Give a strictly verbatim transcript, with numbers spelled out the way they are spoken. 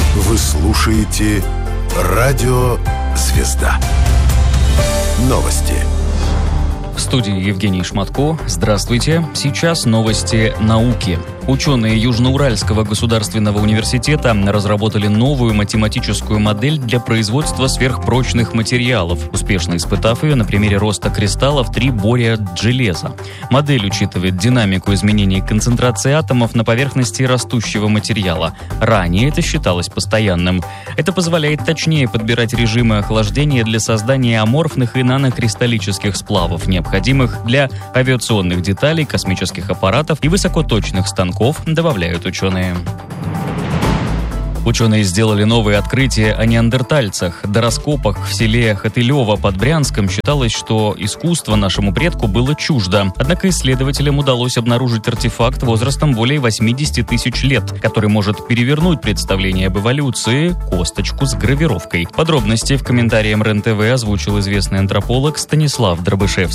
Вы слушаете «Радио Звезда». Новости. В студии Евгений Шматко. Здравствуйте. Сейчас новости науки. Ученые Южноуральского государственного университета разработали новую математическую модель для производства сверхпрочных материалов, успешно испытав ее на примере роста кристаллов три бория железа. Модель учитывает динамику изменений концентрации атомов на поверхности растущего материала. Ранее это считалось постоянным. Это позволяет точнее подбирать режимы охлаждения для создания аморфных и нанокристаллических сплавов, необходимых для авиационных деталей, космических аппаратов и высокоточных станков, добавляют ученые. Ученые сделали новые открытия о неандертальцах. До раскопок в селе Хотылево под Брянском считалось, что искусство нашему предку было чуждо. Однако исследователям удалось обнаружить артефакт возрастом более восемьдесят тысяч лет, который может перевернуть представление об эволюции, косточку с гравировкой. Подробности в комментариях РЕН-ТВ озвучил известный антрополог Станислав Дробышевский.